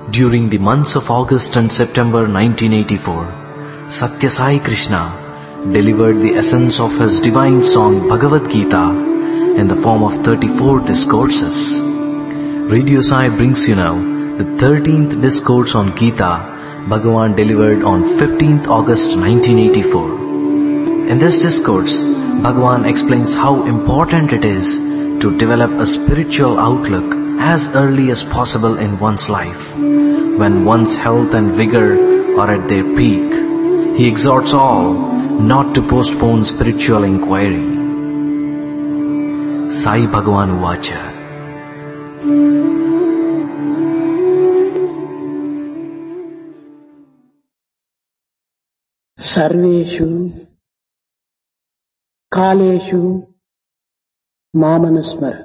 During the months of August and September 1984, Satya Sai Krishna delivered the essence of his divine song Bhagavad Gita in the form of 34 discourses. Radio Sai brings you now the 13th discourse on Gita Bhagavan delivered on 15th August 1984. In this discourse, Bhagavan explains how important it is to develop a spiritual outlook as early as possible in one's life, when one's health and vigor are at their peak. He exhorts all not to postpone spiritual inquiry. Sai Bhagavan Uvacha. Sarveshu Kaleshu Mamanasmara.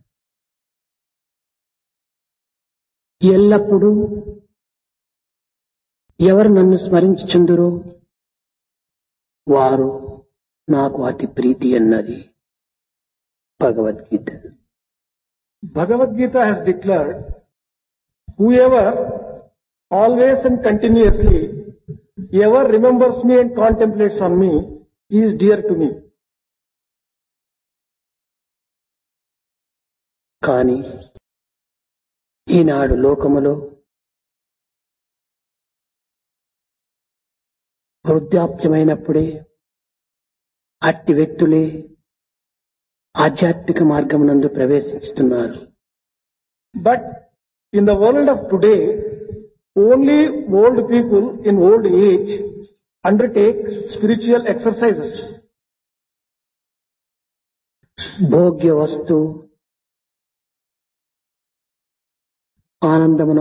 ఎల్లప్పుడూ ఎవరు నన్ను స్మరించుచుందురో వారు నాకు అతి ప్రీతి అన్నది Bhagavad Gita. Bhagavad Gita has declared, whoever always and continuously ever remembers me and contemplates on me is dear to me. కానీ ఈనాడు లోకములో వృద్ధాప్యమైనప్పుడే అట్టి వ్యక్తులే ఆధ్యాత్మిక మార్గమునందు ప్రవేశిస్తున్నారు. But in the world of today, only old people in old age undertake spiritual exercises. భోగ్య వస్తు ఆనందమును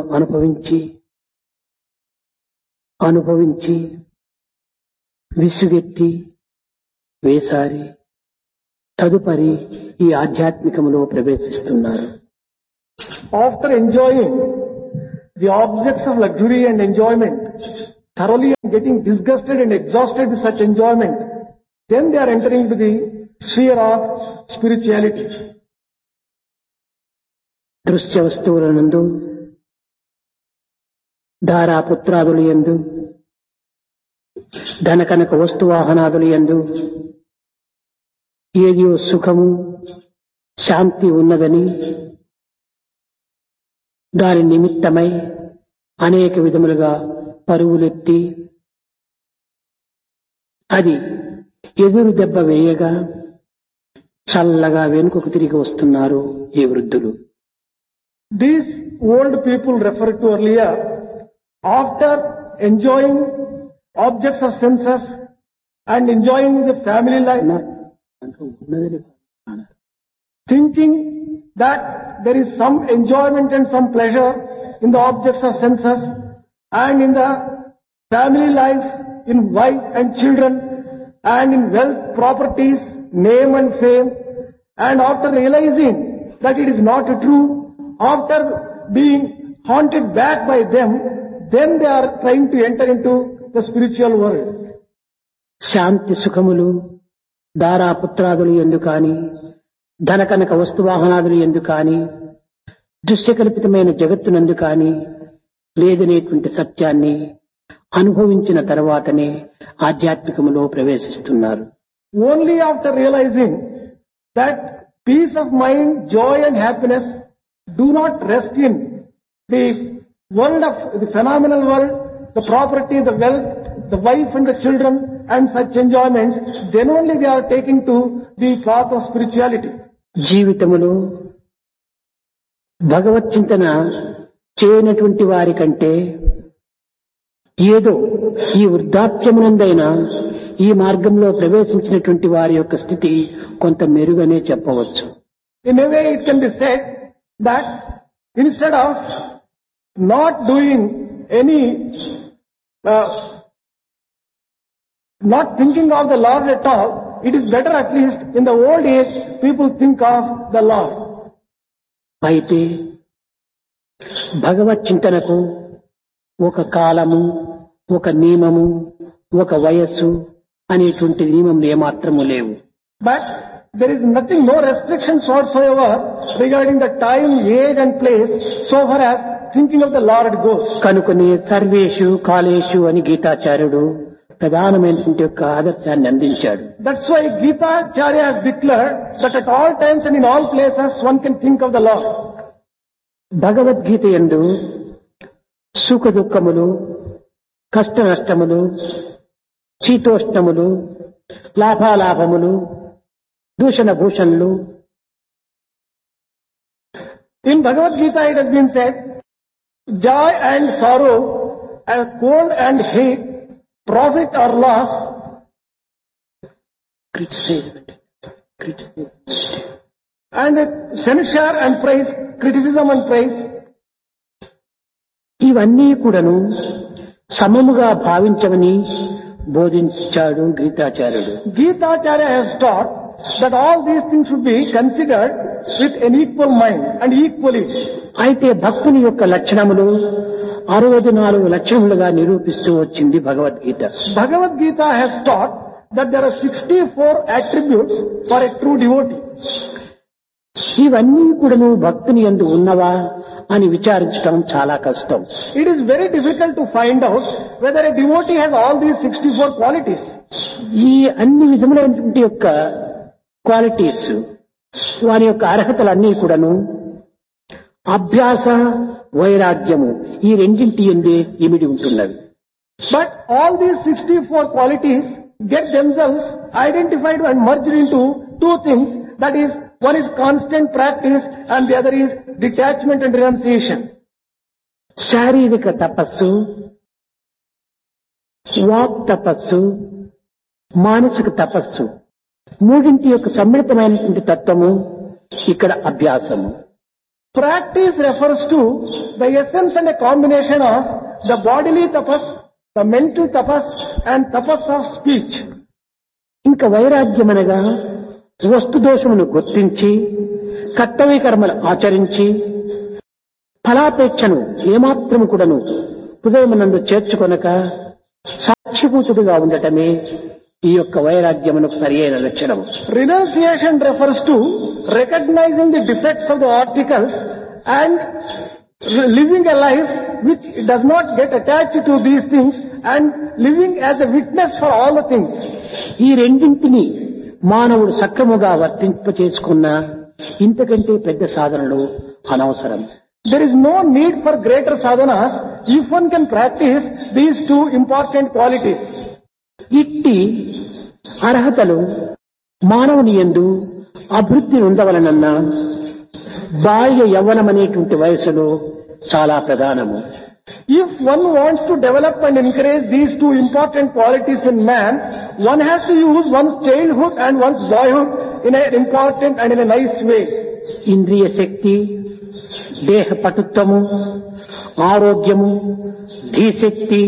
అనుభవించి విసుగెత్తి వేసారి తదుపరి ఈ ఆధ్యాత్మికములో ప్రవేశిస్తున్నారు. After enjoying the objects of luxury and enjoyment thoroughly and getting disgusted and exhausted with such enjoyment, then they are entering into the sphere of spirituality. దృశ్య వస్తువులనందు ధారాపుత్రాదులు యందు ధనకనక వస్తువాహనాదులు యందు ఏదో సుఖము శాంతి ఉన్నదని దాని నిమిత్తమై అనేక విధములుగా పరుగులెత్తి అది ఎదురు దెబ్బ వేయగా చల్లగా వెనుకకు తిరిగి వస్తున్నారు ఈ వృద్ధులు. These old people referred to earlier, after enjoying objects of senses and enjoying the family life, thinking that there is some enjoyment and some pleasure in the objects of senses and in the family life, in wife and children and in wealth, properties, name and fame, and after realizing that it is not true, after being haunted back by them, then they are trying to enter into the spiritual world. శాంతి సుఖములు దారాపుత్రాదులు ఎందు కాని ధనకనక వస్తువాహనాదులు ఎందు కాని దృశ్యకల్పితమైన జగత్తునందు కాని లేదనేటువంటి సత్యాన్ని అనుభవించిన తర్వాతనే ఆధ్యాత్మికములో ప్రవేశిస్తున్నారు. Only after realizing that peace of mind, joy and happiness do not rest in the world of the phenomenal world, the property, the wealth, the wife and the children and such enjoyments, then only they are taken to the path of spirituality. జీవితములో భగవత్ చింతన చేయనటువంటి వారి కంటే ఏదో ఈ వృద్ధాప్యమునందైనా ఈ మార్గంలో ప్రవేశించినటువంటి వారి యొక్క స్థితి కొంత మెరుగనే చెప్పవచ్చు. In a way it can be said that instead of not doing any, not thinking of the Lord at all, it is better at least in the old age people think of the Lord. అయితే భగవత్ చింతనకు ఒక కాలము, ఒక నియమము, ఒక వయస్సు అనేటువంటి నియమములు ఏమాత్రము లేవు. But there is nothing, no restrictions whatsoever regarding the time, age and place, so far as thinking of the Lord goes. కనుకనే సర్వేషు కాలేషు అని గీతాచార్యుడు ప్రధానమైనటువంటి యొక్క ఆదర్శాన్ని అందించాడు. That's why Gita Acharya has declared that at all times and in all places one can think of the Lord. Bhagavad Gita యందు సుఖ దుఃఖములు, కష్ట నష్టములు, శీతోష్ణములు, లాభాలాభములు, దూషణ భూషణలు, In Bhagavad Gita it has been said, joy and sorrow, and cold and heat, profit or loss, and censure and praise, criticism and praise, ఇవన్నీ కూడాను సమముగా భావించమని బోధించాడు గీతాచార్యుడు. Gita Acharya has taught that all these things should be considered with an equal mind and equally. అయితే భక్తుని యొక్క లక్షణములు 64 లక్షణములుగా నిరూపిస్తూ వచ్చింది Bhagavad Gita. Bhagavad Gita has taught that there are 64 attributes for a true devotee. ఇవన్నీ కూడాను భక్తుని యందు ఉన్నవా అని విచారించడం చాలా కష్టం. It is very difficult to find out whether a devotee has all these 64 qualities. ఈ అన్ని విధములైనటువంటి యొక్క క్వాలిటీస్, వారి యొక్క అర్హతలన్నీ కూడాను అభ్యాస, వైరాగ్యము ఈ రెండింటి యందే ఇమిడి ఉంటున్నవి. But all these 64 qualities get themselves identified and merged into two things. That is, one is constant practice and the other is detachment and renunciation. శారీరక తపస్సు, వాక్ తపస్సు, మానసిక తపస్సు మూడింటి యొక్క సమ్మిళితమైనటువంటి తత్వము ఇక్కడ అభ్యాసము. Practice refers to the essence and a combination of the bodily tapas, the mental tapas and tapas of speech. ఇంకా వైరాగ్యం అనగా వస్తు దోషమును గుర్తించి కర్తవ్య కర్మలు ఆచరించి ఫలాపేక్షను ఏమాత్రము కూడాను హృదయమునందు చేర్చుకొనక సాక్షిభూతుడిగా ఉండటమే ఈ యొక్క వైరాగ్యమునకు సరి అయిన లక్షణము. Renunciation refers to recognizing the defects of the articles and living a life which does not get attached to these things and living as a witness for all the things. ఈ రెండింటిని మానవుడు సక్రముగా వర్తింపచేసుకున్న ఇంతకంటే పెద్ద సాధనలు అనవసరం. There is no need for greater sadhanas if one can practice these two important qualities. ఇట్టి అర్హతలు మానవుని యందు అభివృద్ధి ఉండవలనన్నా బాల్య యవ్వనమనేటువంటి వయసులో చాలా ప్రధానము. If one wants to develop and encourage these two important qualities in man, one has to use one's childhood and one's boyhood in an important and in a nice way. ఇంద్రియ శక్తి, దేహ పటుత్వము, ఆరోగ్యము, ధీశక్తి,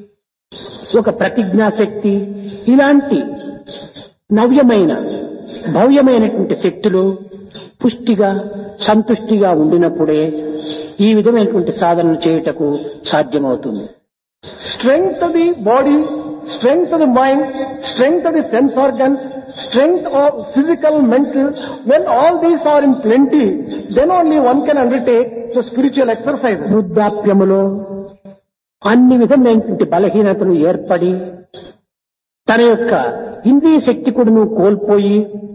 ఒక ప్రతిజ్ఞాశక్తి ఇలాంటి నవ్యమైన భవ్యమైనటువంటి శక్తులు పుష్టిగా సంతుష్టిగా ఉండినప్పుడే ఈ విధమైనటువంటి సాధనలు చేయుటకు సాధ్యమవుతుంది. Strength of the body, strength of the mind, strength of the sense organs, strength of physical, mental, when all these are in plenty, then only one can undertake the spiritual exercises. వృద్ధాప్యములో అన్ని విధమైనటువంటి బలహీనతలు ఏర్పడి తన యొక్క ఇంద్రియ శక్తి కూడాను కోల్పోయి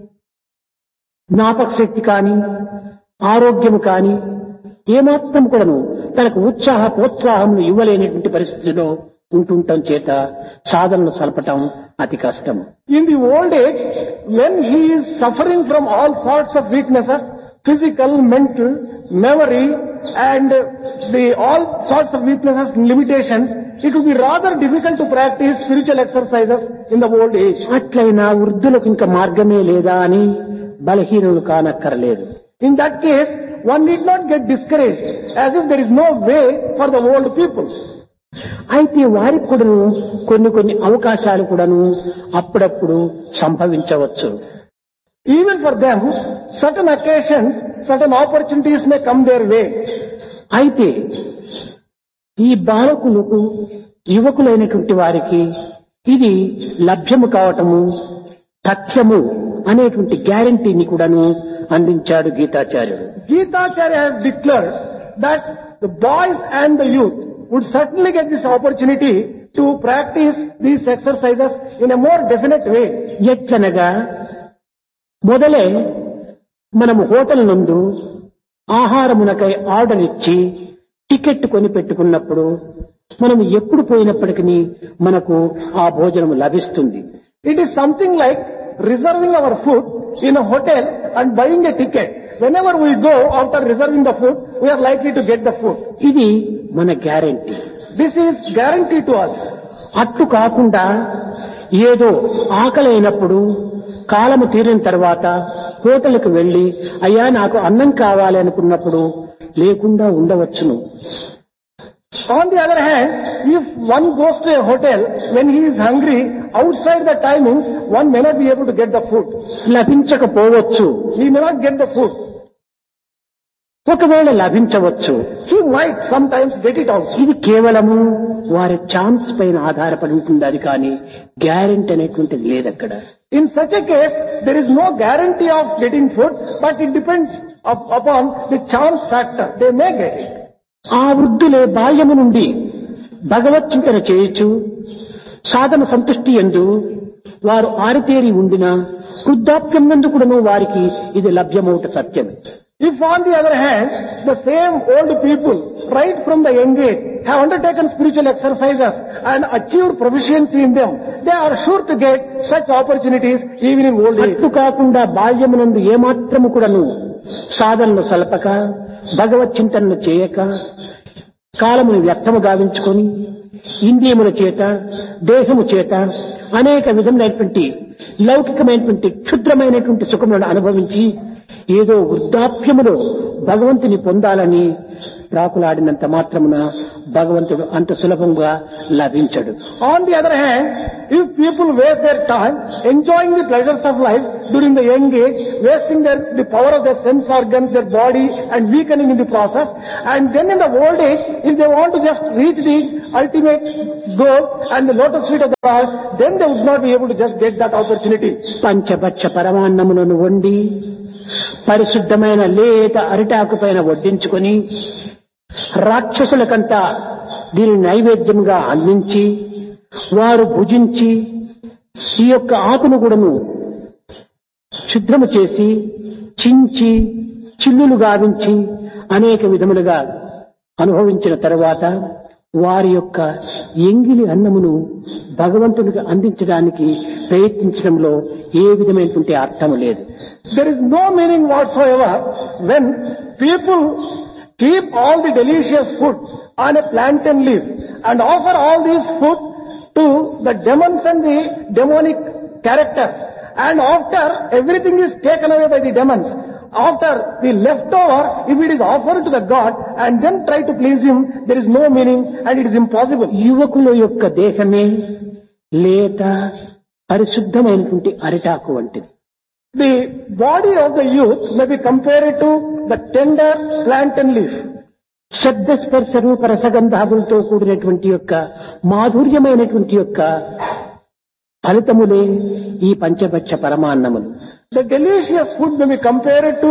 జ్ఞాపక శక్తి కాని ఆరోగ్యము కాని ఏమాత్రం కూడాను తనకు ఉత్సాహ ప్రోత్సాహములు ఇవ్వలేనటువంటి పరిస్థితిలో ఉంటుండటం చేత సాధనలు సలపటం అతి కష్టం. In the old age, when he is suffering from all sorts of weaknesses, physical, mental, memory and all sorts of weaknesses and limitations, it would be rather difficult to practice spiritual exercises in the old age. అట్లయినా వృద్ధులకు ఇంకా మార్గమే లేదా అని బలహీనులు కానక్కర్లేదు. In that case, one need not get discouraged as if there is no way for the old people. అయితే వారికి కూడాను కొన్ని అవకాశాలు కూడాను అప్పుడప్పుడు సంభవించవచ్చు. Even for them, certain occasions, certain opportunities may come their way. అయితే ఈ బాలకులకు యువకులైనటువంటి వారికి ఇది లభ్యము కావటము తథ్యము అనేటువంటి గ్యారంటీని కూడాను అందించాడు గీతాచార్యుడు. Gita Acharya has declared that the boys and the youth would certainly get this opportunity to practice these exercises in a more definite way. ఎట్లనగా మొదలే మనము హోటల్ నందు ఆహారమునకై ఆర్డర్ ఇచ్చి టికెట్ కొని పెట్టుకున్నప్పుడు మనం ఎప్పుడు పోయినప్పటికీ మనకు ఆ భోజనం లభిస్తుంది. It is something like reserving our food in a hotel and buying a ticket. Whenever we go after reserving the food, we are likely to get the food. ఇది మన guarantee. This is guarantee to us. అట్టు కాకుండా ఏదో ఆకలైనప్పుడు కాలము తీరిన తర్వాత హోటల్కి వెళ్లి అయ్యా నాకు అన్నం కావాలి అనుకున్నప్పుడు లేకుండా ఉండవచ్చును. On the other hand, if one goes to a hotel when he is hungry, outside the timings, one may not be able to get the food. లభించకపోవచ్చు. He may not get the food. ఒకవేళ లభించవచ్చు. He might sometimes get it also. ఇది కేవలము వారి chance పైన ఆధారపడి ఉంటుంది, అది కానీ guarantee అనేటువంటిది లేదు అక్కడ. In such a case, there is no guarantee of getting food, but it depends upon the chance factor. They may get it. ఆ వృద్ధులే బాల్యము నుండి భగవత్ చింతన చేయొచ్చు, సాధన సంతుష్టి యందు వారు ఆరితేరి ఉండిన వృద్ధాప్యం నందు కూడాను వారికి ఇది లభ్యమవుట సత్యం. If on the other hand, the same old people, right from the young age, have undertaken spiritual exercises and achieved proficiency in them, they are sure to get such opportunities even in old age. అట్టు కాకుండా బాల్యమునందు ఏమాత్రము కూడాను సాధనలు సలపక భగవత్ చింతనను చేయక కాలమును వ్యర్థము గావించుకొని ఇంద్రియముల చేత దేహము చేత అనేక విధమైనటువంటి లౌకికమైనటువంటి క్షుద్రమైనటువంటి సుఖములను అనుభవించి ఏదో వృద్ధాప్యములో భగవంతుని పొందాలని ప్రాకులాడినంత మాత్రమున భగవంతుడు అంత సులభంగా లభించడు. On the other hand, if people waste their time enjoying the pleasures of life during the young age, wasting the power of their sense organs, their body, and weakening in the process, and then in the old age, if they want to just reach the ultimate goal and the lotus feet of the Lord, then they would not be able to just get that opportunity. పంచభక్ష పరమాన్నములను వండి పరిశుద్ధమైన లేత అరిటాకు పైన వడ్డించుకొని రాక్షసులకంతా దీని నైవేద్యంగా అందించి వారు భుజించి ఈ యొక్క ఆకును కూడాను శుద్ధము చేసి చించి చిల్లులు గావించి అనేక విధములుగా అనుభవించిన తర్వాత వారి యొక్క ఎంగిలి అన్నమును భగవంతునికి అందించడానికి ప్రయత్నించడంలో ఏ విధమైనటువంటి అర్థము లేదు. There is no meaning whatsoever when people keep all the delicious food on a plantain leaf and offer all these food to the demons and the demonic characters, and after everything is taken away by the demons, after the leftover, if it is offered to the God and then try to please him, there is no meaning and it is impossible. యువకుల యొక్క దేహమే లేత పరిశుద్ధమైనటువంటి అరిటాకు వంటిది. The body of the youth may be compared to the tender plantain leaf. శబ్ద స్పర్శ రూప రసగంధాదులతో కూడినటువంటి యొక్క మాధుర్యమైనటువంటి యొక్క ఫలితములే ఈ పంచభక్ష పరమాన్నములు. The delicious food may be compared to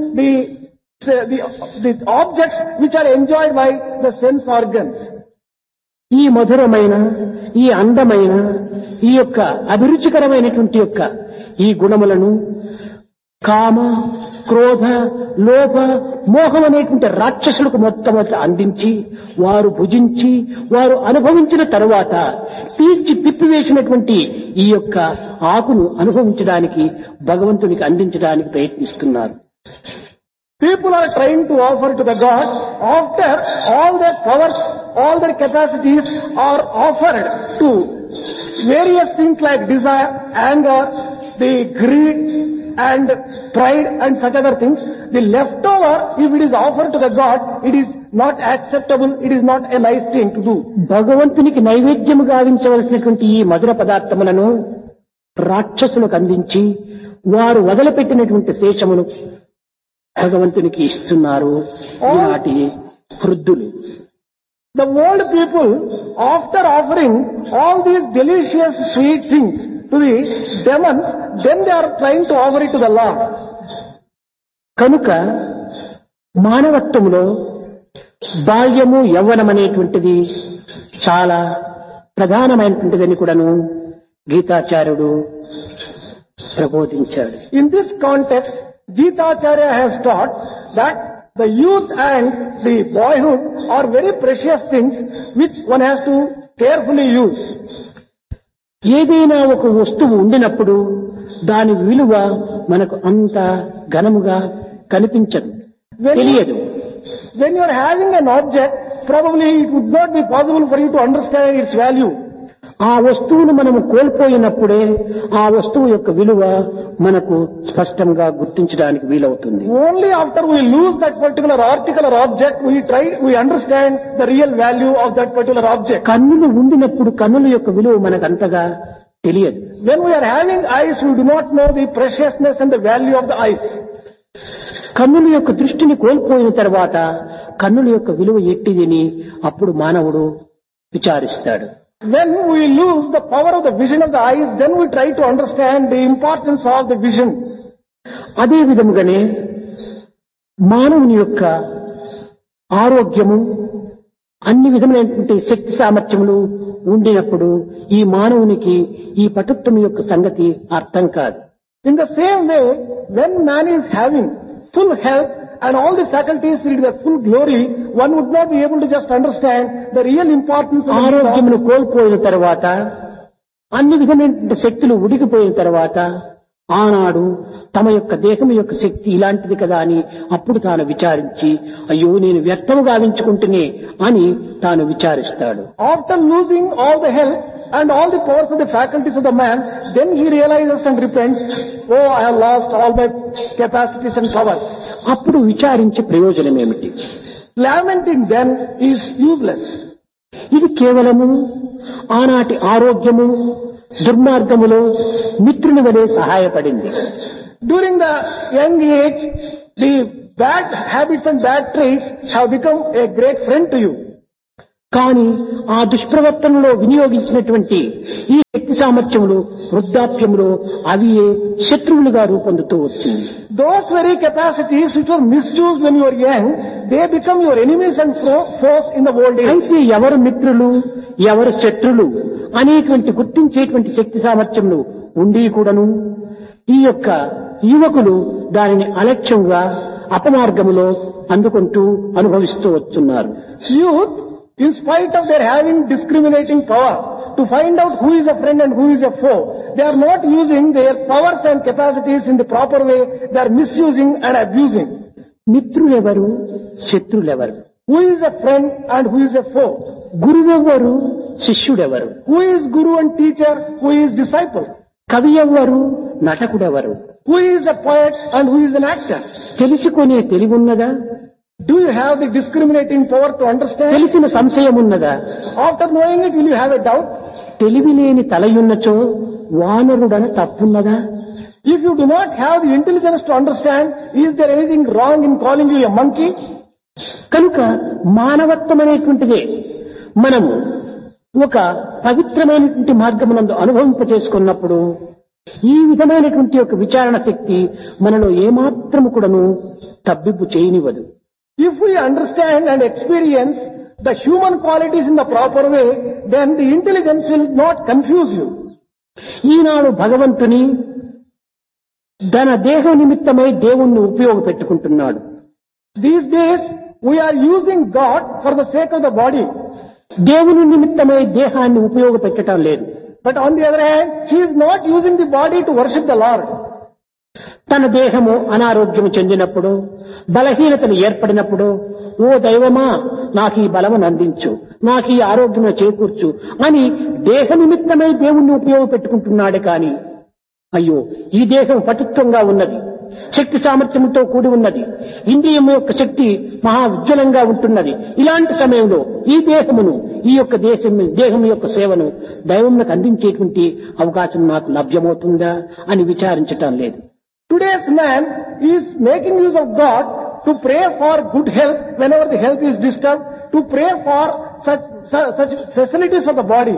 the objects which are enjoyed by the sense organs. ఈ మధురమైన ఈ అందమైన ఈ యొక్క అభిరుచికరమైనటువంటి యొక్క ఈ గుణములను కామ క్రోధ లోభ మోహం అనేటువంటి రాక్షసులకు మొట్టమొదట అందించి వారు భుజించి వారు అనుభవించిన తరువాత పీల్చి తిప్పివేసినటువంటి ఈ యొక్క ఆకును అనుభవించడానికి భగవంతునికి అందించడానికి ప్రయత్నిస్తున్నారు. People are trying to offer to the God after all their powers, all their capacities are offered to various things like desire, anger, the greed and pride and such other things. The leftover, if it is offered to the God, it is not acceptable, it is not a nice thing to do. భగవంతునికి నైవేద్యము గావించవలసినటువంటి ఈ మధుర పదార్థములను రాక్షసులకు అందించి వారు వదిలిపెట్టినటువంటి శేషమును భగవంతునికి ఇస్తున్నారు ఈనాటి వృద్ధులు. The old people, after offering all these delicious sweet things to the demons, then they are trying to offer it to the Lord. కనుక మానవత్వములో బాల్యము యవ్వనం అనేటువంటిది చాలా ప్రధానమైనటువంటిదని కూడాను గీతాచార్యుడు ప్రబోధించాడు. In this context, Gitacharya has taught that the youth and the boyhood are very precious things which one has to carefully use. ఏదైనా ఒక వస్తువు ఉండినప్పుడు దాని విలువ మనకు అంత ఘనముగా కనిపించదు, తెలియదు. When you are having an object, probably it would not be possible for you to understand its value. ఆ వస్తువును మనము కోల్పోయినప్పుడే ఆ వస్తువు యొక్క విలువ మనకు స్పష్టంగా గుర్తించడానికి వీలవుతుంది. Only after we lose that particular article or object, we understand the real value of that particular object. కన్నులు ఉండినప్పుడు కన్నుల యొక్క విలువ మనకు అంతగా తెలియదు. When we are having eyes, we do not know the preciousness and the value of the eyes. కన్నుల యొక్క దృష్టిని కోల్పోయిన తర్వాత కన్నుల యొక్క విలువ ఎట్టిదని అప్పుడు మానవుడు విచారిస్తాడు. When we lose the power of the vision of the eyes, then we try to understand the importance of the vision. అదే విధముగానే మానవుని యొక్క ఆరోగ్యము అన్ని విధములైనటువంటి శక్తి సామర్థ్యములు ఉండినప్పుడు ఈ మానవునికి ఈ పటుత్వం యొక్క సంగతి అర్థం కాదు. In the same way, when man is having full health and all the faculties in their full glory, one would not be able to just understand the real importance of ఆరోగ్యమును కోల్పోయిన తర్వాత అన్ని విధమైన శక్తులు ఉడికిపోయిన తర్వాత ఆనాడు తమ యొక్క దేహం యొక్క శక్తి ఇలాంటిది కదా అని అప్పుడు తాను విచారించి అయ్యో నేను వ్యర్థము గావించుకుంటునే అని తాను విచారిస్తాడు. After losing all the health and all the powers of the faculties of the man, then he realizes and repents, oh, I have lost all my capacities and powers. అప్పుడు విచారించే ప్రయోజనం ఏమిటి? Lamenting then is useless. ఇది కేవలము ఆనాటి ఆరోగ్యము దుర్మార్గములో మిత్రుని వలె సహాయపడింది. During the young age, the bad habits and bad traits have become a great friend to you. కానీ ఆ దుష్ప్రవర్తనలో వినియోగించినటువంటి ఈ శక్తి సామర్థ్యములు వృద్ధాప్యములో అవి శత్రువులుగా రూపొందుతూ వచ్చింది. Those very capacities which were misused when you were young, they become your enemies and foes in the old age. అయితే ఎవరు మిత్రులు ఎవరు శత్రులు అనేటువంటి గుర్తించేటువంటి శక్తి సామర్థ్యములు ఉండి కూడాను ఈ యొక్క యువకులు దానిని అలక్ష్యంగా అపమార్గములో అందుకుంటూ అనుభవిస్తూ వస్తున్నారు. Youth, in spite of their having discriminating power to find out who is a friend and who is a foe, they are not using their powers and capacities in the proper way. They are misusing and abusing. మిత్రులెవరు శత్రులెవరు? Who is a friend and who is a foe? గురువెవ్వరు శిష్యుడెవరు? Who is guru and teacher? Who is disciple? కవి ఎవ్వరు నటకుడెవరు? Who is a poet and who is an actor? తెలుసుకునే తెలివున్నదా? Do you have the discriminating power to understand? తెలిసిన సంశయం ఉన్నదా? After knowing it, will you have a doubt? తెలివిలేని తలయున్నచో వానరుడన తప్పున్నదా? If you do not have the intelligence to understand, is there anything wrong in calling you a monkey? కనుక మానవత్వం అనేటువంటిదే మనము ఒక పవిత్రమైనటువంటి మార్గమునందు అనుభవింపచేసుకున్నప్పుడు ఈ విధమైనటువంటి ఒక విచారణ శక్తి మనలో ఏమాత్రము కూడాను తబ్బిబ్బు చేయనివ్వదు. If we understand and experience the human qualities in the proper way, then the intelligence will not confuse you. ఈనాడు భగవంతుని తన దేహ నిమిత్తమై దేవుణ్ణి ఉపయోగపెట్టుకుంటున్నాడు. These days, we are using God for the sake of the body. దేవుని నిమిత్తమై దేహాన్ని ఉపయోగపెట్టడం లేదు. But on the other hand, he is not using the body to worship the Lord. తన దేహము అనారోగ్యము చెందినప్పుడు బలహీనతలు ఏర్పడినప్పుడు ఓ దైవమా నాకు ఈ బలమును అందించు, నాకు ఈ ఆరోగ్యము చేకూర్చు అని దేహ నిమిత్తమై దేవుణ్ణి ఉపయోగపెట్టుకుంటున్నాడు. కానీ అయ్యో ఈ దేహం పటుత్వంగా ఉన్నది, శక్తి సామర్థ్యంతో కూడి ఉన్నది, ఇంద్రియం యొక్క శక్తి మహా ఉజ్వలంగా ఉంటున్నది. ఇలాంటి సమయంలో ఈ దేహమును ఈ యొక్క దేహం యొక్క సేవను దైవమునకు అందించేటువంటి అవకాశం నాకు లభ్యమవుతుందా అని విచారించటం లేదు. Today's man is making use of God to pray for good health whenever the health is disturbed, to pray for such facilities of the body.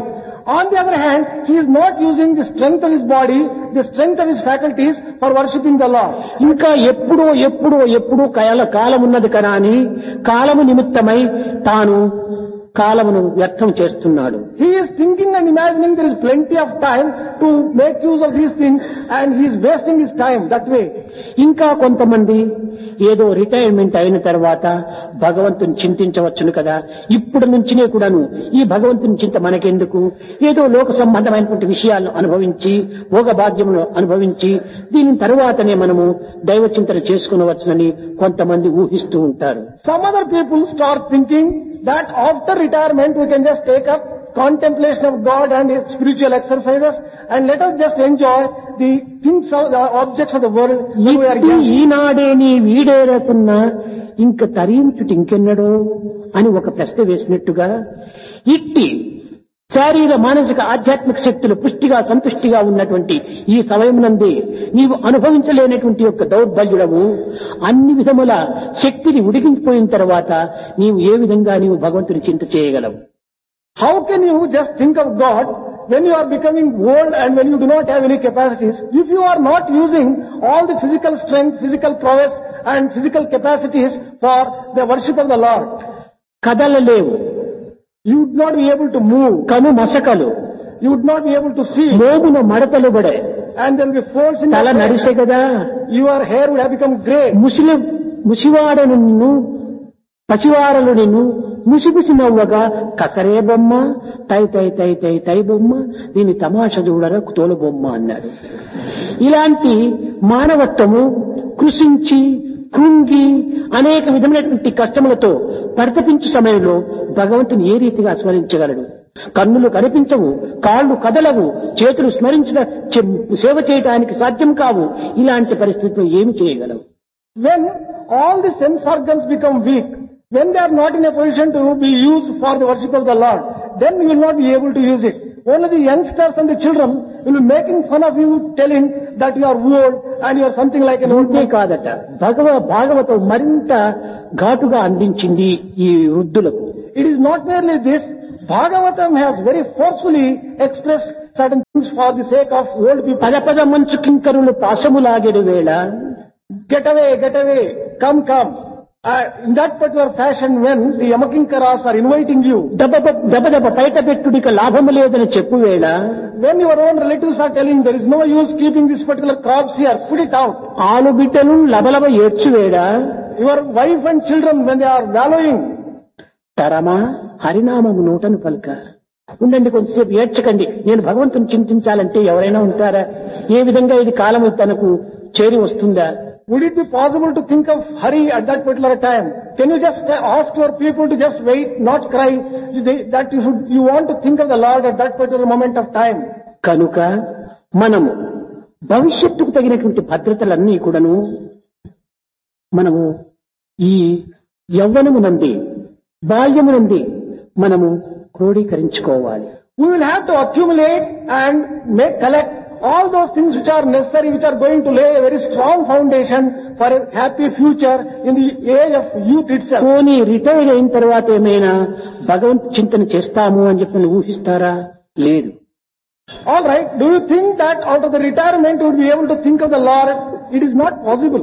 On the other hand, he is not using the strength of his body, the strength of his faculties for worshipping the Lord. ఇంకా ఎప్పుడో కాలం ఉన్నది కదా అని కాలము నిమిత్తమై తాను కాలమును వ్యర్థం చేస్తున్నాడు. He is thinking and imagining there is plenty of time to make use of these things, and he is wasting his time that way. ఇంకా కొంతమంది ఏదో రిటైర్మెంట్ అయిన తర్వాత భగవంతుని చింతించవచ్చును కదా, ఇప్పుడు నుంచినే కూడాను ఈ భగవంతుని చింత మనకెందుకు, ఏదో లోక సంబంధమైనటువంటి విషయాలను అనుభవించి భోగ భాగ్యమును అనుభవించి దీని తరువాతనే మనము దైవ చింతన చేసుకునవచ్చునని కొంతమంది ఊహిస్తూ ఉంటారు. Some other people start thinking that after retirement we can just take up contemplation of God and His spiritual exercises, and let us just enjoy the things of the objects of the world when we are young. ఈనాడే నీ వీడేరకున్నా ఇంక తరించుటి ఇంకెన్నడో అని ఒక ప్రశ్న వేసినట్టుగా ఇట్టి శారీర మానసిక ఆధ్యాత్మిక శక్తులు పుష్టిగా సంతుష్టిగా ఉన్నటువంటి ఈ సమయమునందే నీవు అనుభవించలేనటువంటి యొక్క దౌర్బల్యుడవు అన్ని విధముల శక్తిని ఉడికించిపోయిన తర్వాత నీవు ఏ విధంగా నీవు భగవంతుని చింత చేయగలవు? How can you just think of God when you are becoming old and when you do not have any capacities? If you are not using all the physical strength, physical prowess and physical capacities for the worship of the Lord, కదలలేవు, you would not be able to move, కను మసకలు, you would not be able to see, మోగున మడతలు పడే, and there will be folds in తల your head. నడిసే కదా, Your hair would have become grey. ముసివాడను నిన్ను పసివారలు నిన్ను ముసిముసి నవ్వగా కసరే బొమ్మ తై బొమ్మ దీని తమాష చూడరా తోలు బొమ్మ అన్నారు. ఇలాంటి మానవత్వము కృషించి కృంగి అనేక విధమైనటువంటి కష్టములతో పరితపించు సమయంలో భగవంతుని ఏ రీతిగా స్మరించగలడు? కన్నులు కనిపించవు, కాళ్ళు కదలవు, చేతులు సేవ చేయడానికి సాధ్యం కావు. ఇలాంటి పరిస్థితిలో ఏమి చేయగలవు? When all the sense organs become weak, when they are not in a position to be used for the worship of the Lord, then you will not be able to use it. Only the youngsters and the children will be making fun of you, telling that you are old and you are something like an old man. కాదట, భాగవతం మరింత ఘాటుగా అందించింది ఈ వృద్ధులకు. It is not merely this. Bhagavatam has very forcefully expressed certain things for the sake of old people. పద మంచు కింకరులు పాశములాగెడు వేళ, Get away, come. In that particular fashion, when the Yamakinkaras are inviting you, దబ బయట పెట్టుడిక లాభము లేదని చెప్పు వేళ, when your own relatives are telling there is no use keeping this particular crops here, put it out. ఆలు బిడ్డలు లబలబ ఏడ్చు వేళ, Your wife and children, when they are wallowing, తరమా హరినామము నోటను పలుక. ఉండండి, కొంతసేపు ఏడ్చకండి, నేను భగవంతుని చింతించాలంటే ఎవరైనా ఉంటారా? ఏ విధంగా ఇది కాలము తనకు చేరి వస్తుందా? would it be possible to think of Hari at that particular time? Can you just ask your people to just wait, not cry, that you want to think of the Lord at that particular moment of time? కనుక మనము భవిష్యత్తుకు తగినటువంటి భద్రతలన్నీ కూడాను మనము ఈ యవ్వనమునంది బాల్యమునంది మనము క్రోడీకరించుకోవాలి. We will have to accumulate and collect all those things which are necessary, which are going to lay a very strong foundation for a happy future in the age of youth itself. పోనీ retire అయిన తర్వాత ఏమైనా భగవంతు చింతన చేస్తాము అని చెప్పి ఊహిస్తారా? లేదు. All right, do you think that out of the retirement you would be able to think of the Lord? It is not possible.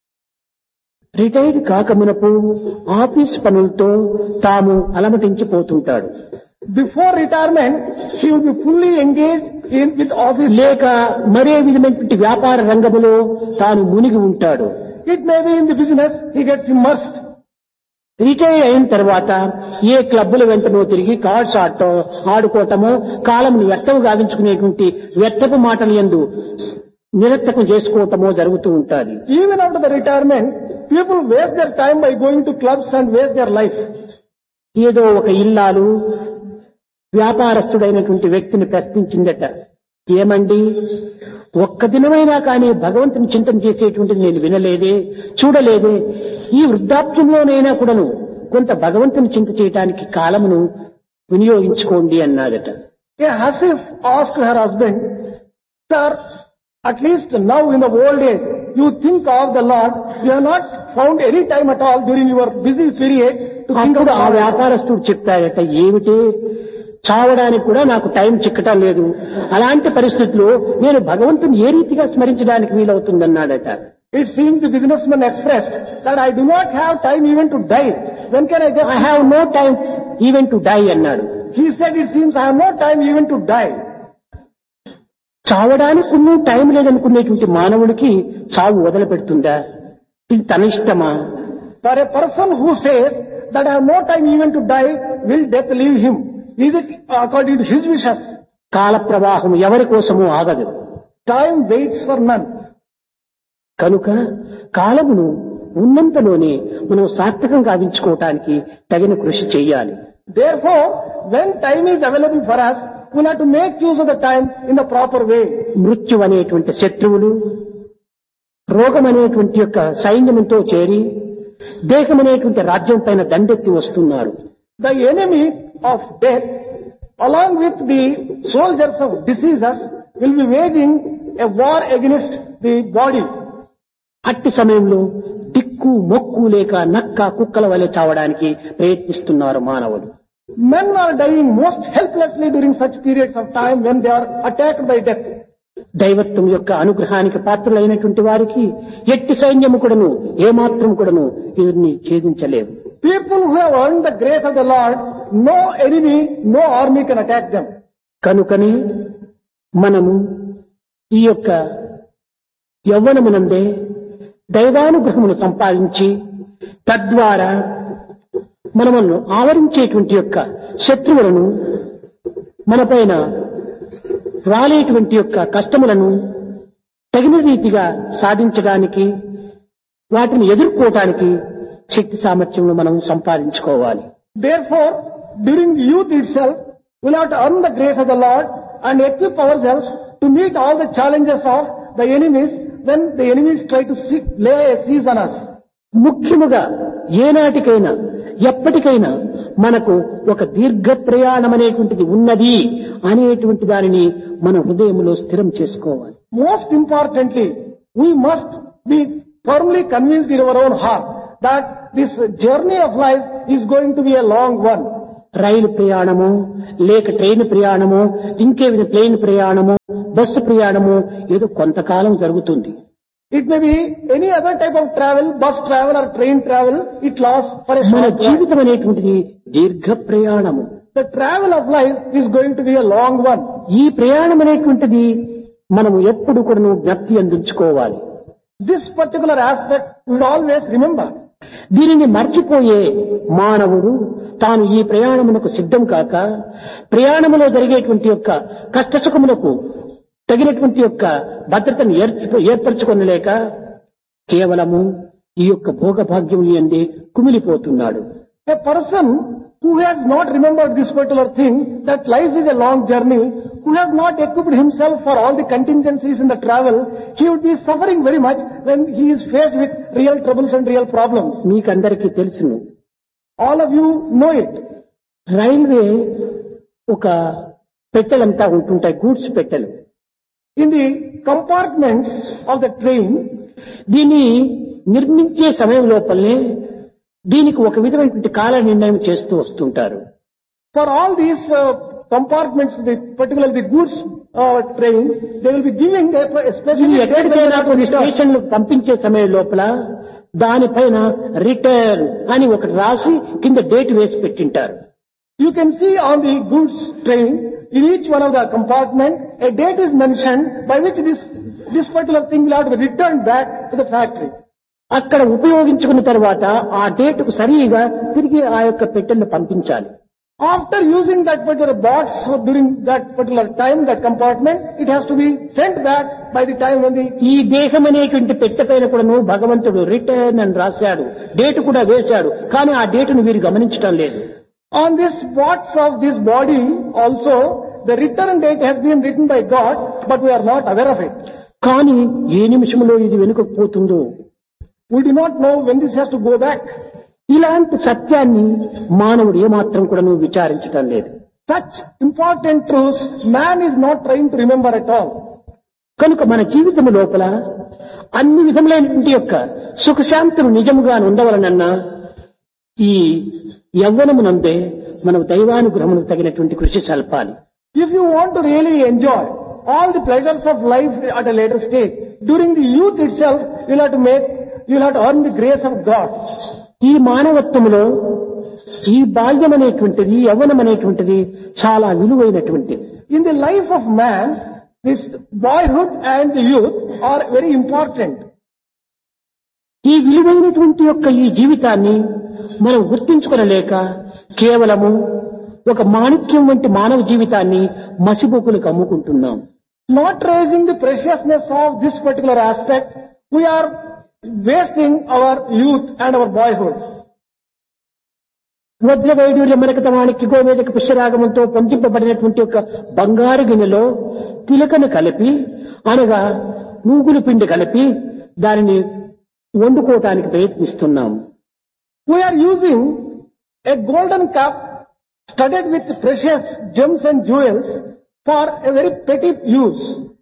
Retired కాకమునపు office పనులతో తాము అలమటించిపోతుంటాడు. Before retirement, he will be fully engaged with office. లేక మరే విధమైనటువంటి వ్యాపార రంగములో తాను మునిగి ఉంటాడు. It may be in the business, he gets immersed. Retire అయిన తర్వాత ఏ క్లబ్బుల వెంటనో తిరిగి కార్డ్స్ ఆడుకోవటమో, కాలంను వ్యర్థము గావించుకునేటువంటి వ్యర్థపు మాటలు యందు నిరర్థకం చేసుకోవటమో జరుగుతూ ఉంటాది. Even after the retirement, people waste their time by going to clubs and waste their life. ఏదో ఒక ఇల్లాలు వ్యాపారస్తుడైనటువంటి వ్యక్తిని ప్రశ్నించిందట, ఏమండి, ఒక్క దినమైనా కానీ భగవంతుని చింతన చేసేటువంటిది నేను వినలేదే, చూడలేదే, ఈ వృద్ధాప్యంలోనైనా కూడాను కొంత భగవంతుని చింత చేయడానికి కాలమును వినియోగించుకోండి అన్నాదట. A Hasif asked her husband, sir, at least now in the old age, you think of the Lord, you have not found any time at all during your busy period to think of అప్పుడు the ఆ Lord. వ్యాపారస్తుడు చెప్తాడట, ఏమిటి చావడానికి కూడా నాకు time చిక్కటం లేదు. అలాంటి పరిస్థితుల్లో నేను భగవంతుని ఏ రీతిగా స్మరించడానికి వీలవుతుందన్నాడట. It seems the businessman expressed that I do not have time even to die. When can I just... I have no time even to die అన్నాడు. He said, it seems I have no time even to die. చావడానికి ఉన్న time లేదనుకునేటువంటి మానవుడికి చావు వదిలిపెడుతుందా? ఇది తన ఇష్టమా? For a person who says that I have no time even to die, will death leave him? Is it according to his wishes? కాల ప్రవాహం ఎవరి కోసమూ ఆగదు. Time waits for none. కనుక కాలమును ఉన్నంతలోనే మనం సార్థకం గావించుకోవటానికి తగిన కృషి చేయాలి. Therefore, when time is available for us, we have to make use of the time in the proper way. మృత్యు అనేటువంటి శత్రువులు రోగం అనేటువంటి యొక్క సైన్యంతో చేరి దేహం అనేటువంటి రాజ్యం పైన దండెత్తి వస్తున్నారు. The enemy of death, along with the soldiers of diseases, will be waging a war against the body. అట్టి సమయంలో దిక్కు మొక్కు లేక నక్క కుక్కల వలె చావడానికి ప్రయత్నిస్తున్నారు మానవులు. Men are dying most helplessly during such periods of time when they are attacked by death. దైవత్వం యొక్క అనుగ్రహానికి పాత్రులైనటువంటి వారికి ఎట్టి సైన్యము కూడాను ఏమాత్రం కూడాను వీరిని ఛేదించలేవు. People who have earned the grace of the Lord, no enemy, no army can attack them. కనుకనే మనము ఈ యొక్క యవ్వనమునందే దైవానుగ్రహమును సంపాదించి తద్వారా మనము ఆవరించేటువంటి యొక్క శత్రువులను మనపైన రాలేటువంటి యొక్క కష్టములను తగిన రీతిగా సాధించడానికి వాటిని ఎదుర్కోవటానికి శక్తి సామర్థ్యమును మనం సంపాదించుకోవాలి. Therefore, during youth itself, we have to earn the grace of the Lord and equip ourselves to meet all the challenges of the enemies when the enemies try to lay a siege on us. ముఖ్యముగా ఏనాటికైనా ఎప్పటికైనా మనకు ఒక దీర్ఘ ప్రయాణం అనేటువంటిది ఉన్నది అనేటువంటి దానిని మన హృదయంలో స్థిరం చేసుకోవాలి. Most importantly, we must be firmly convinced in our own heart that this journey of life is going to be a long one. రైలు ప్రయాణము లేక ట్రైన్ ప్రయాణము ఇంకేమైనా ప్లేన్ ప్రయాణము బస్సు ప్రయాణము ఏదో కొంతకాలం జరుగుతుంది. It may be any other type of travel, bus travel or train travel, it lasts for a మన short time. జీవితం అనేటువంటిది దీర్ఘ ప్రయాణము. The travel of life is going to be a long one. ఈ ప్రయాణం అనేటువంటిది మనం ఎప్పుడు కూడా జ్ఞప్తి అందించుకోవాలి. This particular aspect we should always remember. దీనిని మర్చిపోయే మానవుడు తాను ఈ ప్రయాణమునకు సిద్ధం కాక ప్రయాణములో జరిగేటువంటి యొక్క కష్టసుఖములకు తగినటువంటి యొక్క భద్రతను ఏర్పరచుకొనలేక కేవలము ఈ యొక్క భోగభాగ్యములు యందే కుమిలిపోతున్నాడు. A person who has not remembered this particular thing, that life is a long journey, who has not equipped himself for all the contingencies in the travel, he would be suffering very much when he is faced with real troubles and real problems. మీకందరికీ తెలుసును. All of you know it. Railway ఒక పెట్టెలంతా ఉంటుంటాయి, goods పెట్టెలు. In the compartments of the train, దీన్ని నిర్మించే సమయం లోపలనే దీనికి ఒక విధమైనటువంటి కాల నిర్ణయం చేస్తూ వస్తుంటారు. for all these compartments, particularly the goods train, they will be giving a ఇది specific ఎక్కడికైనా కొన్ని స్టేషన్లు పంపించే సమయం లోపల దానిపైన రిటర్న్ అని ఒకటి రాసి కింద డేట్ వేసి పెట్టింటారు. You can see on the goods train, in each one of the compartment, a date is mentioned by which this particular thing will have to be returned back to the factory. అక్కడ ఉపయోగించుకున్న తర్వాత ఆ డేటుకు సరిగా తిరిగి ఆ యొక్క పెట్టెలను పంపించాలి. After using that particular box during that particular time, that compartment, it has to be sent back by the time when ఈ దేహం అనేటువంటి పెట్టె పైన కూడాను భగవంతుడు రిటర్న్ అని రాశాడు, డేటు కూడా వేశాడు. కానీ ఆ డేటును వీరు గమనించడం లేదు. on this box of this body also, the return date has been written by God, but we are not aware of it. కానీ ఏ నిమిషంలో ఇది వెనుకకు పోతుందో, We do not know when this has to go back. ఇలాంటి సత్యాన్ని మానవుడు ఏమాత్రం కూడా విచారించటం లేదు. Such important truths man is not trying to remember at all. కనుక మన జీవితం లోపల అన్ని విధములైనటువంటి యొక్క సుఖశాంతులు నిజముగా ఉండవలనన్నా ఈ యవ్వనమునందే మనం దైవానుగ్రహమునకు తగినటువంటి కృషి సల్పాలి. If you want to really enjoy all the pleasures of life at a later stage, during the youth itself, you'll have to earn the grace of God. ఈ మానవత్వములో ఈ బాల్యం అనేటువంటిది, యవ్వనం అనేటువంటిది చాలా విలువైనటువంటిది. In the life of man, this boyhood and the youth are very important. ఈ విలువైనటువంటి యొక్క ఈ జీవితాన్ని మనం గుర్తించుకొనలేక కేవలము ఒక మాణిక్యం వంటి మానవ జీవితాన్ని మసిబొక్కులకు అమ్ముకుంటున్నాం. Not raising the preciousness of this particular aspect, we are wasting our youth and our boyhood. వజ్ర వైడూర్య మరకత మాణిక్య గోవేదక పుష్యరాగమంతో పొందింపబడినటువంటి ఒక బంగారు గిన్నెలో తిలకను కలిపి, అనగా నూగులు పిండి కలిపి దానిని వండుకోవటానికి ప్రయత్నిస్తున్నాం. We are using a golden cup studded with precious gems and jewels for a very petty use.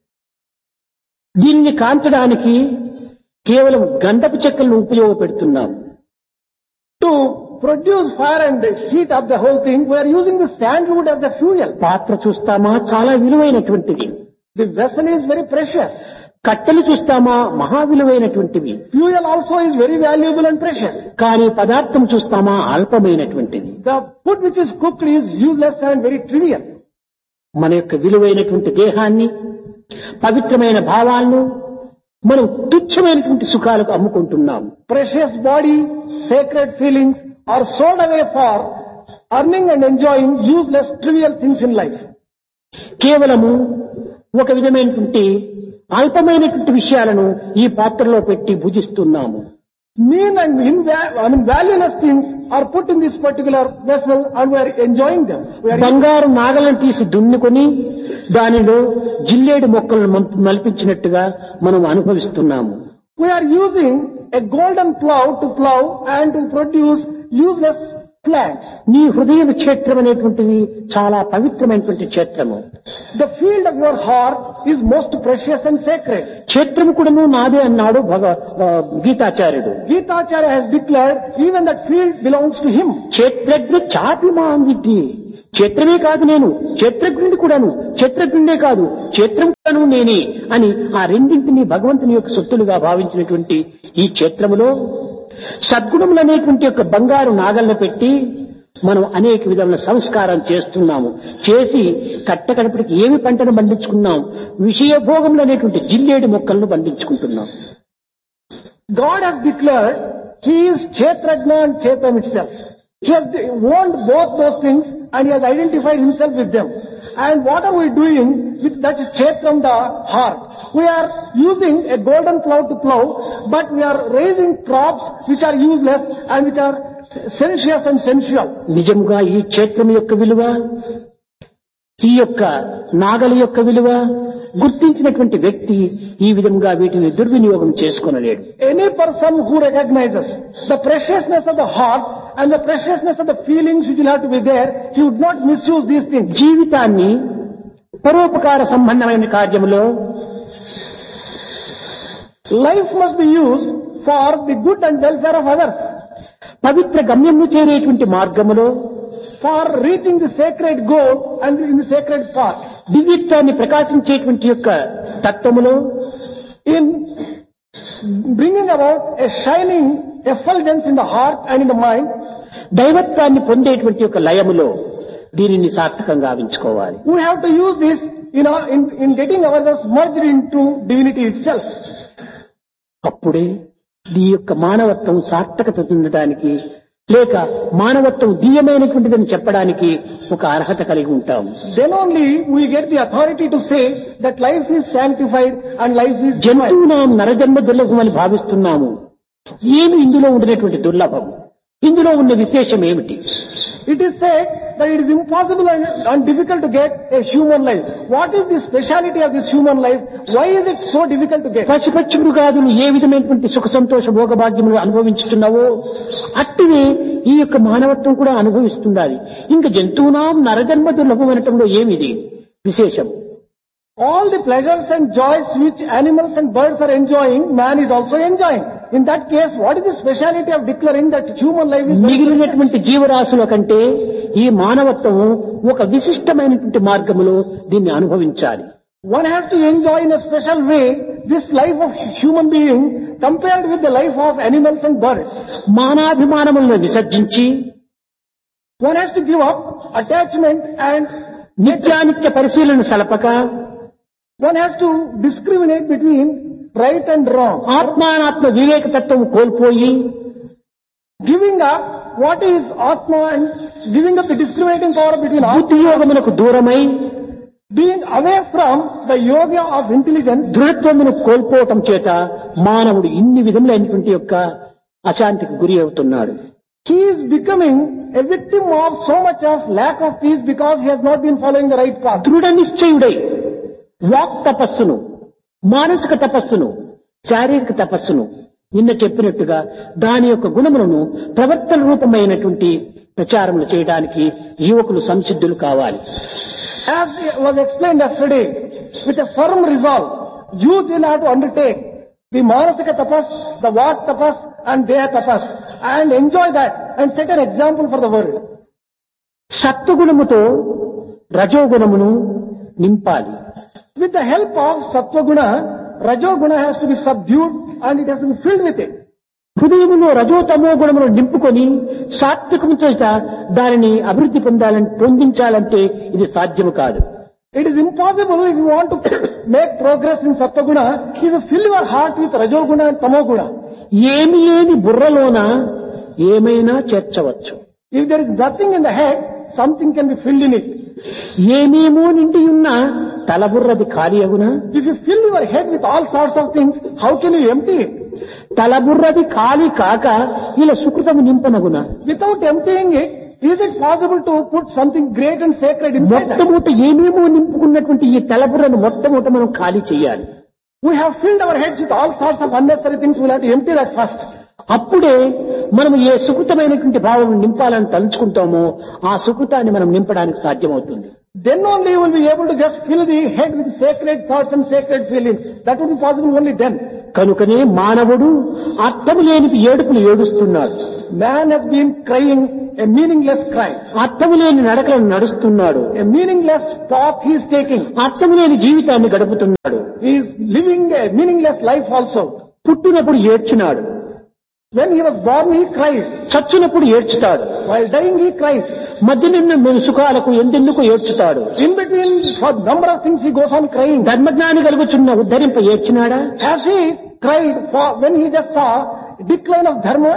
దీనిని కాంచడానికి కేవలం గంధపు చెక్కలను ఉపయోగపెడుతున్నాం. To produce fire and heat up the whole thing, we are using the sandalwood as the fuel. పాత్ర చూస్తామా చాలా విలువైనటువంటిది. The vessel is very precious. కట్టెలు చూస్తామా మహా విలువైనటువంటివి. Fuel also is very valuable and precious. కానీ పదార్థం చూస్తామా అల్పమైనటువంటిది. The food which is cooked is useless and very trivial. మన యొక్క విలువైనటువంటి దేహాన్ని, పవిత్రమైన భావాలను మనం తుచ్చమైనటువంటి సుఖాలకు అమ్ముకుంటున్నాం. Precious body, sacred feelings are sold away for earning and enjoying useless, trivial things in life. కేవలము ఒక విధమైనటువంటి అల్పమైనటువంటి విషయాలను ఈ పాత్రలో పెట్టి భుజిస్తున్నాము. Mean and valueless things are put in this particular vessel and we are enjoying them. బంగారు నాగలను తీసి దున్నుకొని దానిలో జిల్లేడు మొక్కలను మల్పించినట్టుగా మనం అనుభవిస్తున్నాము. We are using a golden plow to plow and to produce useless plants. నీ హృదయ క్షేత్రం అనేటువంటిది చాలా పవిత్రమైనటువంటి క్షేత్రము. The field of your heart is most precious and sacred. క్షేత్రము కూడాను నాదే అన్నాడు గీతాచార్యుడు. Gitacharya has declared even that field belongs to him. క్షేత్రజ్ఞ చాపి మాంగితి. క్షేత్రమే కాదు నేను, క్షేత్రజ్ఞుడి కూడాను, క్షేత్రజ్ఞుడే కాదు క్షేత్రం కూడాను నేనే అని ఆ రెండింటినీ భగవంతుని యొక్క సొత్తులుగా భావించినటువంటి ఈ క్షేత్రములో సద్గుణములు అనేటువంటి యొక్క బంగారు నాగలను పెట్టి మనం అనేక విధముల సంస్కారం చేస్తున్నాము. చేసి కట్టకడపటికి ఏమి పంటను పండించుకున్నాం, విషయభోగములు అనేటువంటి జిల్లేడు మొక్కలను పండించుకుంటున్నాం. God has declared He is Kshetrajna and Kshetram itself. He has owned both those things and He has identified Himself with them. And what are we doing with that Kshetram, the heart? We are using a golden plow to plow, but we are raising crops which are useless and which are sensuous and sensual. నిజంగా ఈ క్షేత్రం యొక్క విలువ, ఈ యొక్క నాగలి యొక్క విలువ గుర్తించినటువంటి వ్యక్తి ఈ విధంగా వీటిని దుర్వినియోగం చేసుకోనలేడు. Any person who recognizes the preciousness of the heart and the preciousness of the feelings which will have to be there, he would not misuse these things. జీవితాన్ని పరోపకార సంబంధమైన కార్యములో Life must be used for the good and welfare of others. పవిత్ర గమ్యము చేరేటువంటి మార్గములో For reaching the sacred goal and in the sacred path. దివ్యత్వాన్ని ప్రకాశించేటువంటి యొక్క తత్వములో In bringing about a shining effulgence in the heart and in the mind, దైవత్వాన్ని పొందేటువంటి యొక్క లయములో దీనిని సార్థకంగా గావించుకోవాలి. we have to use this in getting ourselves merged into divinity itself. అప్పుడే ఈ యొక్క మానవత్వం సార్థకత చెందడానికి లేక మానవత్వం దివ్యమైనటువంటిదని చెప్పడానికి ఒక అర్హత కలిగి ఉంటాం. Then only we get the authority to say that life is sanctified and life is divine. జంతువునాం నరజన్మ దుర్లభం అని భావిస్తున్నాము. ఏమి ఇందులో ఉండినటువంటి దుర్లభం, ఇందులో ఉన్న విశేషం ఏమిటి? It is said that it is impossible and difficult to get a human life. What is the speciality of this human life? Why is it so difficult to get? పశుపక్షి మృగాదులు ఏ విధమైనటువంటి సుఖ సంతోష భోగభాగ్యములు అనుభవించుతున్నావో అట్టివే ఈ యొక్క మానవత్వం కూడా అనుభవిస్తుండాలి. ఇంకా జంతువునాం నరజన్మ దుర్లభం అనటంలో ఏమిది విశేషం? All the pleasures and joys which animals and birds are enjoying, man is also enjoying. in that case, what is the speciality of declaring that human life is మిగిలినటువంటి జీవరాశుల కంటే ఈ మానవత్వము ఒక విశిష్టమైనటువంటి మార్గములో దీన్ని అనుభవించాలి. One has to enjoy in a special way this life of human being compared with the life of animals and birds. మానాభిమానములను విసర్జించి One has to give up attachment and నిత్యానిత్య పరిశీలన సలపక one has to discriminate between right and wrong. ఆత్మానాత్మ వివేక తత్వం కోల్పోయి Giving up what is Atma and giving up the discriminating power between Atma, బుద్ధియోగమునకు దూరమై being away from the yoga of intelligence, దృఢత్వమును కోల్పోవటం చేత మానవుడు ఇన్ని విధములైనటువంటి యొక్క అశాంతికి గురి అవుతున్నాడు. he is becoming a victim of so much of lack of peace because he has not been following the right path. దృఢ నిశ్చయుడై వాక్ తపస్సును, మానసిక తపస్సును, శారీరక తపస్సును నిన్న చెప్పినట్టుగా దాని యొక్క గుణములను ప్రవర్తన రూపమైనటువంటి ప్రచారములు చేయడానికి యువకులు సంసిద్ధులు కావాలి. As was explained yesterday, with a firm resolve, youth will have to undertake the manasika tapas, the vak tapas and deha tapas and enjoy that and set an example for the world. సత్వగుణముతో రజోగుణమును నింపాలి. With the help of sattva-guna, rajoguna has to be subdued and it has to be filled with it. హృదయములో రజోతమో గుణమును నింపుకొని సాత్వికముతో దానిని అభివృద్ధి పొందించాలంటే ఇది సాధ్యము కాదు. It is impossible if you want to make progress in sattva-guna, if you fill your heart with rajoguna and tamoguna. ఏమి లేని బుర్రలోన ఏమైనా చేర్చవచ్చు. If there is nothing in the head, something can be filled in it. ఏమేమో నిండి ఉన్న తలబుర్రది ఖాళీ అగునా? If you fill your head with all sorts of things, how can you empty it? తలబుర్రది ఖాళీ కాక ఇలా సుకృతము నింపనగునా? Without emptying it, is it possible to put something great and sacred inside that? మొట్టమొదట ఏమేమో నింపుకున్నటువంటి ఈ తలబుర్రను మొట్టమొదట మనం ఖాళీ చేయాలి. We have filled our heads with all sorts of unnecessary things. We'll have to empty that first. అప్పుడే మనం ఏ సుకృతమైనటువంటి భావం నింపాలని తలుచుకుంటామో ఆ సుకృతాన్ని మనం నింపడానికి సాధ్యమవుతుంది. Then only you will be able to just fill the head with sacred thoughts and sacred feelings. That will be possible only then. కనుకనే మానవుడు అర్థము లేని ఏడుపులు ఏడుస్తున్నాడు. Man has been crying a meaningless cry. అర్థము లేని నడకలను నడుస్తున్నాడు. A meaningless path he is taking. అర్థము లేని జీవితాన్ని గడుపుతున్నాడు. He is living a meaningless life also. పుట్టినప్పుడు ఏడ్చినాడు. When he was born, he cried. చచ్చినప్పుడు ఏడ్చుతాడు. While dying, he cries. మధ్య నిన్న సుఖాలకు ఎందెందుకు ఏడ్చుతాడు. In between, for number of things, he goes on crying. ధర్మజ్ఞాని కలుగుచున్న ఉద్ధరింప ఏడ్చినాడా? Has he cried for when he just saw decline of dharma?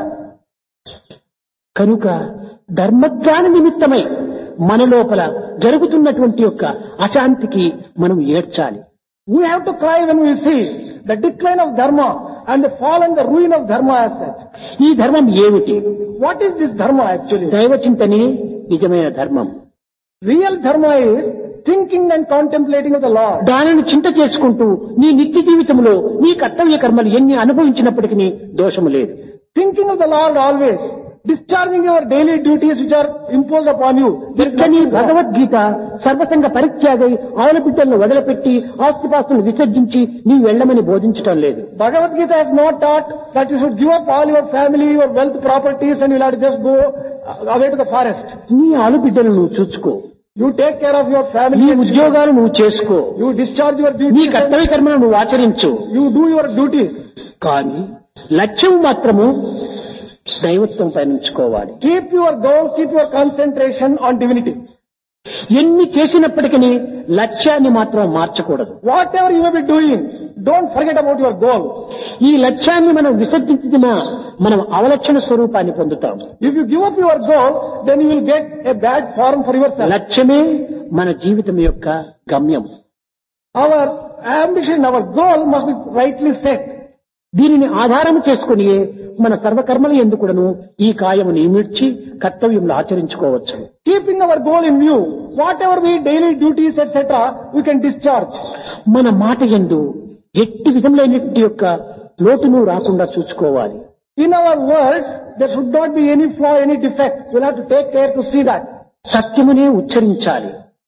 కనుక ధర్మజ్ఞాన నిమిత్తమై మన లోపల జరుగుతున్నటువంటి యొక్క అశాంతికి మనం ఏడ్చాలి. We have to cry when we see the decline of dharma and the fall and the ruin of dharma as such. ఈ ధర్మం ఏమిటి? What is this dharma actually? దైవ చింతనే నిజమైన ధర్మం. Real dharma is thinking and contemplating of the Lord. దానిని చింత చేసుకుంటూ నీ నిత్య జీవితంలో నీ కర్తవ్య కర్మలు ఎన్ని అనుభవించినప్పటికీ దోషము లేదు. Thinking of the Lord always. Discharging your daily duties which are imposed upon you. ఇట్లని Bhagavad Gita సర్వసంగ పరిత్యాగై ఆవుల బిడ్డలను వదిలిపెట్టి ఆస్తిపాస్తులను విసర్జించి నీవు వెళ్ళమని బోధించటం లేదు. Bhagavad Gita has not taught that you should give up all your family, your wealth, properties and you'll have to just go away to the forest. నీ ఆలు బిడ్డలు నువ్వు చూసుకో. You take care of your family. నీ ఉద్యోగాలు నువ్వు చేసుకో. You discharge your నీ duties. కర్తవ్య కర్మను నువ్వు ఆచరించు. You do your duties. కానీ లక్ష్యం మాత్రము దైవత్వం పైన ఉంచుకోవాలి. Keep your goal, keep your concentration on divinity. ఎన్ని చేసినప్పటికీ లక్ష్యాన్ని మాత్రం మార్చకూడదు. Whatever you may be doing, don't forget about your goal. ఈ లక్ష్యాన్ని మనం విసర్జించినా మనం అవలక్షణ స్వరూపాన్ని పొందుతాం. If you give up your goal, then you will get a bad form for yourself. లక్ష్యమే మన జీవితం యొక్క గమ్యం. Our ambition, our goal must be rightly set. దీనిని ఆధారం చేసుకుని మన సర్వకర్మల ఎందుకును ఈ కాయముని ఇమిడ్చి కర్తవ్యములు ఆచరించుకోవచ్చు. Keeping our goal in view, whatever we daily duties etc., we can discharge. మన మాట యందు ఎట్టి విధములైనటువంటి యొక్క లోటును రాకుండా చూసుకోవాలి. In our words, there should not be any flaw, any defect. We'll have to take care to see that. సత్యమునే ఉచ్చరించాలి.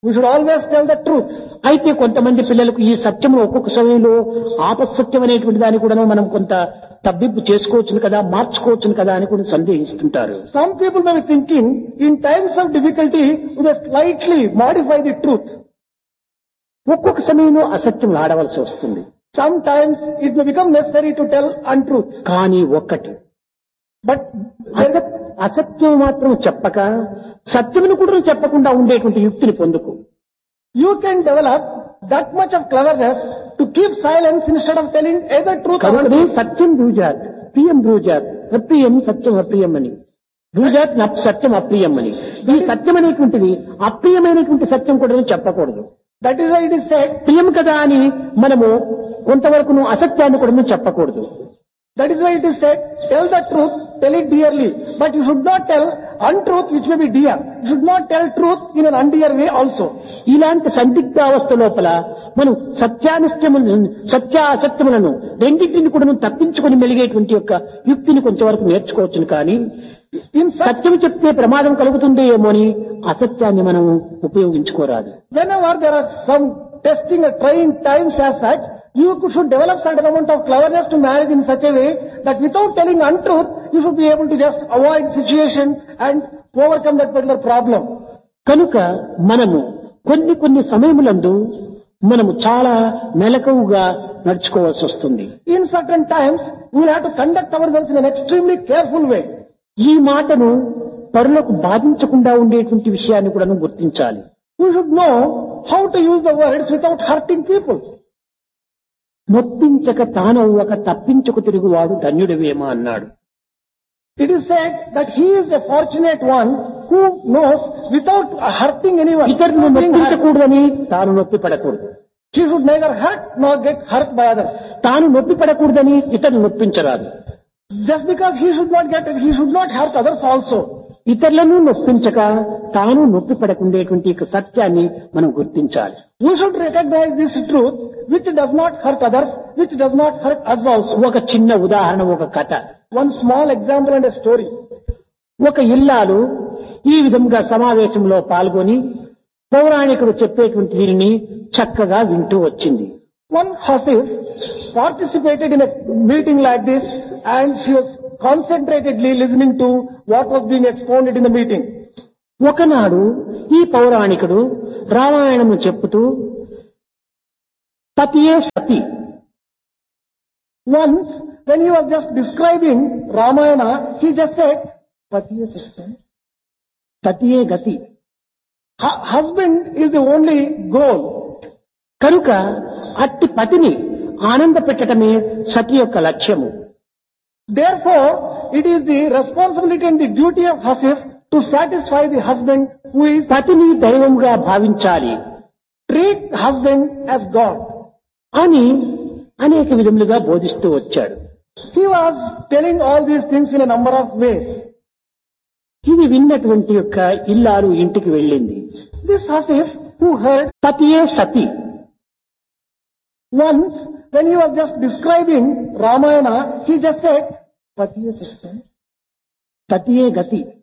We should always tell the truth. అయితే కొంతమంది పిల్లలకు ఈ సత్యం ఒక్కొక్క సమయంలో ఆపసత్యం అనేటువంటి దాన్ని కూడా మనం కొంత తబ్బిబ్బు చేసుకోవచ్చును కదా, మార్చుకోవచ్చును కదా అని కూడా సందేహిస్తుంటారు. Some people may be thinking, in times of difficulty, we must slightly modify the truth. ఒక్కొక్క సమయంలో అసత్యం ఆడవలసి వస్తుంది. Sometimes it may become necessary to tell untruth. కానీ ఒక్కటి, But there is a అసత్యం మాత్రం చెప్పక సత్యమును కూడా చెప్పకుండా ఉండేటువంటి యుక్తిని పొందుకు. You can develop that much of cleverness to keep silence instead of telling either truth or కాబట్టి untruth. సత్యం బ్రూజాత్, ప్రియం బ్రూజాత్, అప్రియం సత్యం అప్రియం అని, బ్రూజాత్ సత్యం అప్రియం అని. ఈ సత్యం అనేటువంటిది అప్రియమైనటువంటి సత్యం కూడా చెప్పకూడదు. That is why it is said, ప్రియం కదా అని మనము కొంతవరకు అసత్యాన్ని కూడా చెప్పకూడదు. that is why it is said, tell the truth, tell it dearly. But you should not tell untruth which may be dear. You should not tell truth in an undear way also. ఇలాంటి సందిగ్ధ అవస్థ లోపల మనం సత్యాసత్యములను రెండింటిని కూడా తప్పించుకొని మెలిగేటువంటి యొక్క యుక్తిని కొంతవరకు నేర్చుకోవచ్చును. కానీ సత్యం చెప్తే ప్రమాదం కలుగుతుంది ఏమో అని అసత్యాన్ని మనం ఉపయోగించుకోరాదు. Whenever there are some testing or trying times as such, you should develop certain amount of cleverness to manage in such a way that without telling untruth, you should be able to just avoid situation and overcome that particular problem. కనుక మనము కొన్ని సమయములందు మనము చాలా మెలకువగా నడుచుకోవాల్సి వస్తుంది. In certain times, we will have to conduct ourselves in an extremely careful way. ఈ మాటను పరులకు బాధించకుండా ఉండేటువంటి విషయాన్ని కూడా గుర్తించాలి. We should know how to use the words without hurting people. నొప్పించక తానవ్వక తప్పించుకు తిరుగువాడు ధన్యుడివేమా అన్నాడు. It is said that he is a fortunate one who knows without hurting anyone. ఇతరులను నొప్పించకూడదని తాను నొప్పి పడకూడదు. He should neither hurt nor get hurt by others. తాను నొప్పి పడకూడదని ఇతరులు నొప్పించరాదు. Just because he should not get it, he should not hurt others also. ఇతరులను నొప్పించక తాను నొప్పి పడకుండేటువంటి సత్యాన్ని మనం గుర్తించాలి. We should recognize this truth which does not hurt others, which does not hurt us also. ఒక చిన్న ఉదాహరణ, ఒక కథ. One small example and a story. ఒక ఇల్లాలు ఈ విధంగా సమావేశంలో పాల్గొని పౌరాణికుడు చెప్పేటువంటి దీనిని చక్కగా వింటూ వచ్చింది. One Hasif participated in a meeting like this and she was concentratedly listening to what was being expounded in the meeting. ఒకనాడు ఈ పౌరాణికుడు రామాయణము చెప్పుతూ పతియే సతి. Once when he was just describing Ramayana, he just said, Patiye Sati, సతియే గతి. husband is the only goal. కనుక అట్టి పతిని ఆనంద పెట్టడమే సతి యొక్క లక్ష్యము. Therefore, it is the responsibility and the duty of Hasif to satisfy the husband who is, పతిని దైవంగా భావించాలి, treat husband as God. అని అనేక విధములుగా బోధిస్తూ వచ్చాడు. He was telling all these things in a number of ways. ఇది విన్నటువంటి యొక్క ఇల్లాలు ఇంటికి వెళ్ళింది. This Hasif who heard పతియే Sati. once when he was just describing Ramayana, he just said, Patiye Sati, సతియే గతి.